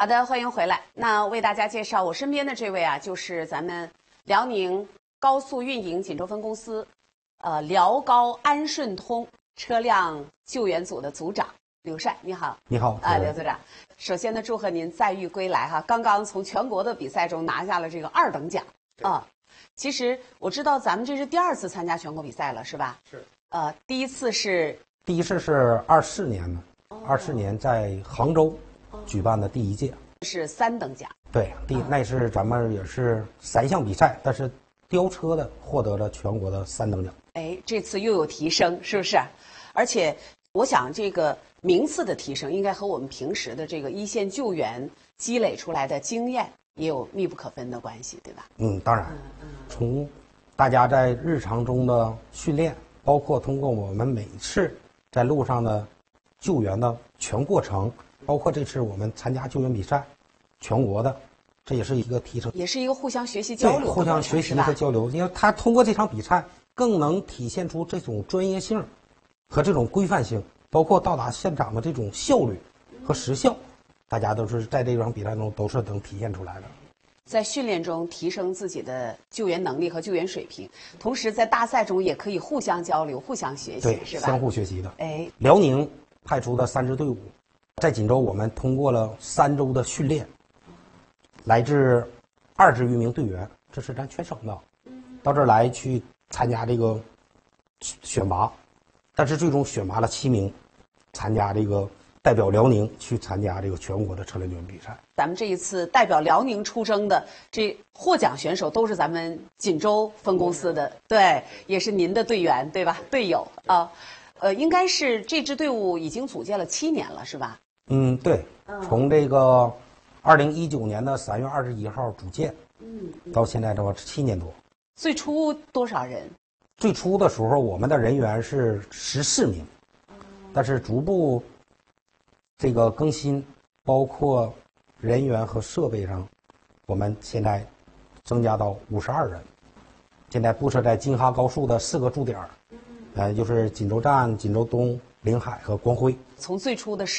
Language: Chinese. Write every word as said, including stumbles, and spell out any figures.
好的，欢迎回来。那为大家介绍我身边的这位啊，就是咱们辽宁高速运营锦州分公司，呃，辽高安顺通车辆救援组的组长刘帅。你好。 你好。 啊，刘组长。首先呢，祝贺您载誉归来哈！刚刚从全国的比赛中拿下了这个二等奖啊。其实我知道咱们这是第二次参加全国比赛了，是吧？ 是。 呃，第一次是第一次是二四年的，二四年在杭州举办的第一届， 是三等奖。 对，第那是咱们也是三项比赛，但是吊车的获得了全国的三等奖。 哎，这次又有提升，是不是？而且我想这个名次的提升，应该和我们平时的这个一线救援积累出来的经验也有密不可分的关系，对吧？ 嗯，当然， 嗯嗯、 从大家在日常中的训练，包括通过我们每次在路上的救援的全过程，包括这次我们参加救援比赛，全国的，这也是一个提升， 也是一个互相学习交流的， 互相学习和交流。因为他通过这场比赛，更能体现出这种专业性和这种规范性，包括到达现场的这种效率和时效，大家都是在这场比赛中都是能体现出来的。 在训练中提升自己的救援能力和救援水平，同时在大赛中也可以互相交流、互相学习， 对， 是吧？ 相互学习的。 哎， 辽宁派出的三支队伍，在锦州我们通过了三周的训练，来自二十余名队员，这是咱全省的，到这儿来去参加这个选拔，但是最终选拔了七名，参加这个代表辽宁去参加这个全国的车辆救援比赛。 咱们这一次代表辽宁出征的这获奖选手都是咱们锦州分公司的，对，也是您的队员，对吧？队友啊，呃，应该是这支队伍已经组建了七年了，是吧？ 嗯，对，从这个二零一九年的三月二十一号组建，嗯，到现在这么七年多。 最初多少人？ 最初的时候，我们的人员是十四名，但是逐步这个更新，包括人员和设备上，我们现在增加到五十二人。现在布设在京哈高速的四个驻点，呃，就是锦州站、锦州东、临海和光辉。 从最初的